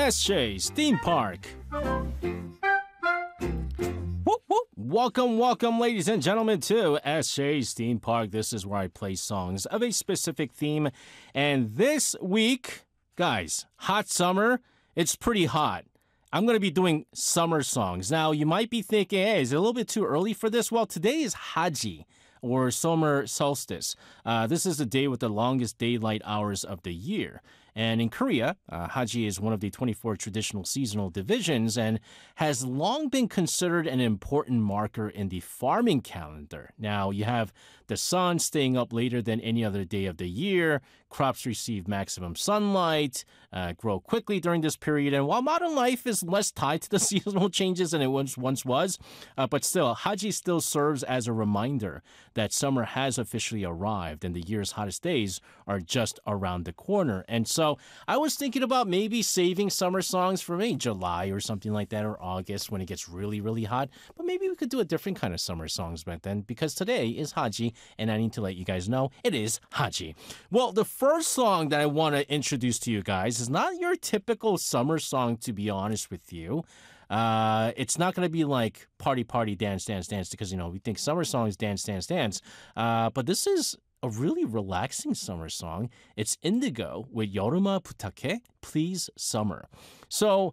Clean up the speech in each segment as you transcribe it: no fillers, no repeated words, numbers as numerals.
SJ's Theme Park. Whoop, whoop. Welcome, ladies and gentlemen, to SJ's Theme Park. This is where I play songs of a specific theme. And this week, guys, hot summer, it's pretty hot. I'm going to be doing summer songs. Now, you might be thinking, hey, is it a little bit too early for this? Well, today is Haji, or summer solstice. This is the day with the longest daylight hours of the year. And in Korea, Haji is one of the 24 traditional seasonal divisions and has long been considered an important marker in the farming calendar. Now, you have the sun staying up later than any other day of the year. Crops receive maximum sunlight, grow quickly during this period. And while modern life is less tied to the seasonal changes than it once was, but still, Haji still serves as a reminder that summer has officially arrived and the year's hottest days are just around the corner. And so I was thinking about maybe saving summer songs for maybe July or something like that, or August when it gets really, really hot. But maybe we could do a different kind of summer songs back then, because today is Haji, and I need to let you guys know it is Haji. Well, the first song that I want to introduce to you guys is not your typical summer song, to be honest with you. It's not going to be like party, party, dance, dance, dance, because, you know, we think summer songs, dance, dance, dance. But this is a really relaxing summer song. It's Indigo with Yoruma Butake, Please Summer. So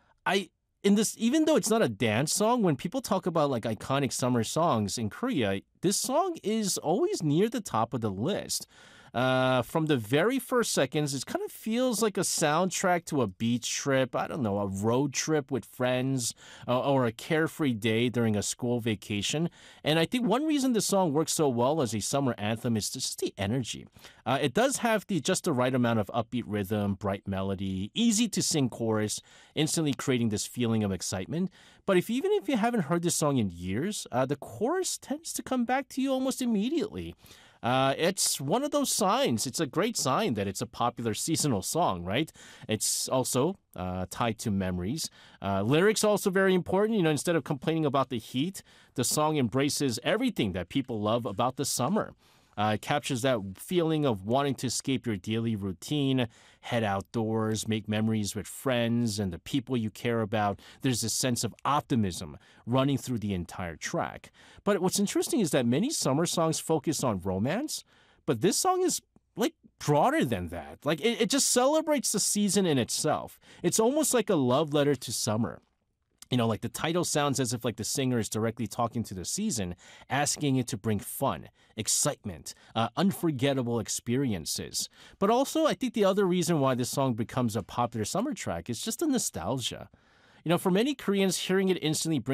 even though it's not a dance song, when people talk about like iconic summer songs in Korea, this song is always near the top of the list. From the very first seconds, it kind of feels like a soundtrack to a beach trip, I don't know, a road trip with friends, or a carefree day during a school vacation. And I think one reason the song works so well as a summer anthem is just the energy. It does have just the right amount of upbeat rhythm, bright melody, easy to sing chorus, instantly creating this feeling of excitement. But even if you haven't heard this song in years, the chorus tends to come back to you almost immediately. It's one of those signs. It's a great sign that it's a popular seasonal song, right? It's also tied to memories. Lyrics also very important. You know, instead of complaining about the heat, the song embraces everything that people love about the summer. It captures that feeling of wanting to escape your daily routine, head outdoors, make memories with friends and the people you care about. There's this sense of optimism running through the entire track. But what's interesting is that many summer songs focus on romance, but this song is like broader than that. Like it just celebrates the season in itself. It's almost like a love letter to summer. You know, like the title sounds as if like the singer is directly talking to the season, asking it to bring fun, excitement, unforgettable experiences. But also, I think the other reason why this song becomes a popular summer track is just the nostalgia. You know, for many Koreans, hearing it instantly brings